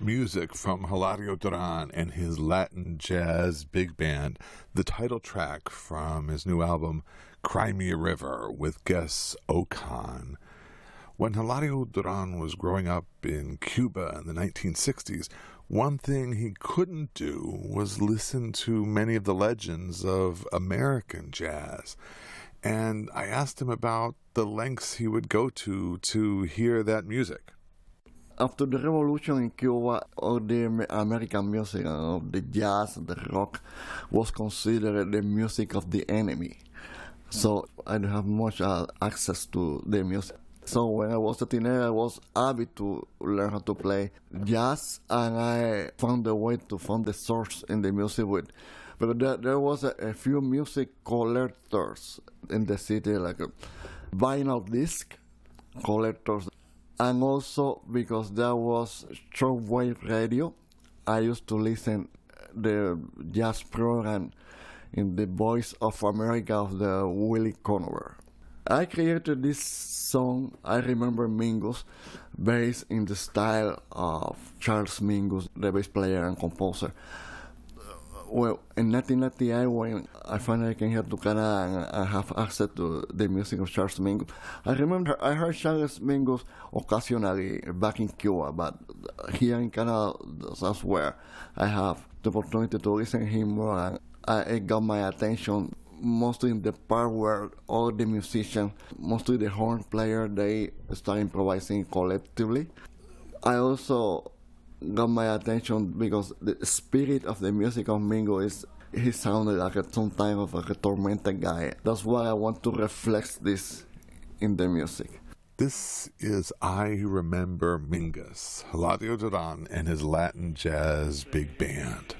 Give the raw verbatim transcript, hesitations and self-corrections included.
music from Hilario Duran and his Latin jazz big band, the title track from his new album, Cry Me a River, with guests Okan. When Hilario Duran was growing up in Cuba in the nineteen sixties, one thing he couldn't do was listen to many of the legends of American jazz. And I asked him about the lengths he would go to to hear that music. After the revolution in Cuba, all the American music, uh, the jazz, the rock, was considered the music of the enemy. So I didn't have much uh, access to the music. So when I was a teenager, I was avid to learn how to play jazz, and I found a way to find the source in the music with. But there, there was a, a few music collectors in the city, like a vinyl disc collectors. And also because there was shortwave radio, I used to listen the jazz program in the Voice of America of the Willie Conover. I created this song, I Remember Mingus, based in the style of Charles Mingus, the bass player and composer. Well, in nineteen ninety-eight, when I finally came here to Canada and I have access to the music of Charles Mingus, I remember I heard Charles Mingus occasionally back in Cuba, but here in Canada, that's where I have the opportunity to listen to him more, and I, it got my attention mostly in the part where all the musicians, mostly the horn player, they start improvising collectively. I also got my attention because the spirit of the music of Mingo is he sounded like a, some type of like a tormented guy. That's why I want to reflect this in the music. This is I Remember Mingus, Hilario Duran and his Latin jazz big band.